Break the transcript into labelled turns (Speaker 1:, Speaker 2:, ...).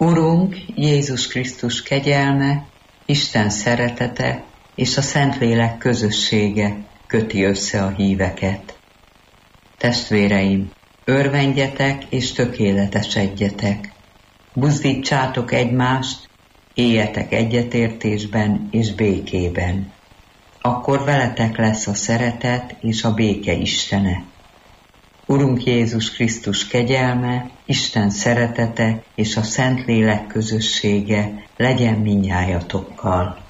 Speaker 1: Urunk Jézus Krisztus kegyelme, Isten szeretete és a Szentlélek közössége köti össze a híveket. Testvéreim, örvendjetek és tökéletesedjetek. Buzdítsátok egymást, éljetek egyetértésben és békében. Akkor veletek lesz a szeretet és a béke Istene. Urunk Jézus Krisztus kegyelme, Isten szeretete és a Szentlélek közössége legyen mindnyájatokkal.